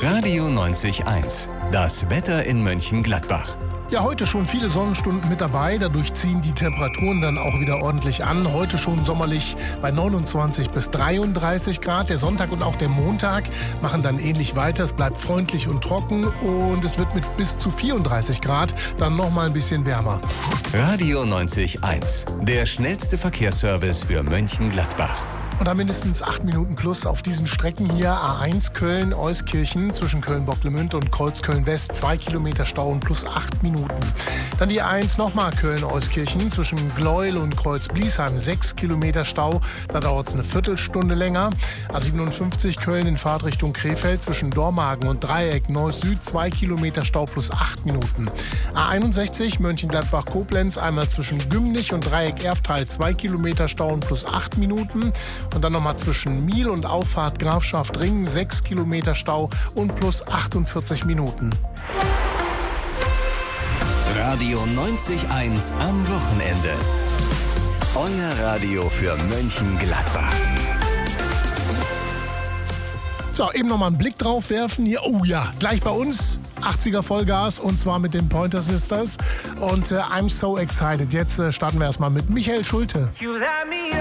Radio 90.1, das Wetter in Mönchengladbach. Ja, heute schon viele Sonnenstunden mit dabei. Dadurch ziehen die Temperaturen dann auch wieder ordentlich an. Heute schon sommerlich bei 29 bis 33 Grad. Der Sonntag und auch der Montag machen dann ähnlich weiter. Es bleibt freundlich und trocken und es wird mit bis zu 34 Grad dann nochmal ein bisschen wärmer. Radio 90.1, der schnellste Verkehrsservice für Mönchengladbach. Und dann mindestens 8 Minuten plus auf diesen Strecken hier. A1 Köln-Euskirchen zwischen Köln-Bocklemünd und Kreuzköln-West. 2 Kilometer Stau und plus 8 Minuten. Dann die A1 nochmal Köln-Euskirchen zwischen Gleuel und Kreuz-Bliesheim. 6 Kilometer Stau. Da dauert es eine Viertelstunde länger. A57 Köln in Fahrtrichtung Krefeld zwischen Dormagen und Dreieck Neuss-Süd. 2 Kilometer Stau plus 8 Minuten. A61 Mönchengladbach-Koblenz einmal zwischen Gümnich und Dreieck Erftal. 2 Kilometer Stau und plus 8 Minuten. Und dann nochmal zwischen Miel und Auffahrt Grafschaft-Ringen 6 Kilometer Stau und plus 48 Minuten. Radio 90.1 am Wochenende. Euer Radio für Mönchengladbach. So, eben nochmal einen Blick drauf werfen. Hier, oh ja, gleich bei uns 80er Vollgas und zwar mit den Pointer Sisters. Und I'm so excited. Jetzt starten wir erstmal mit Michael Schulte.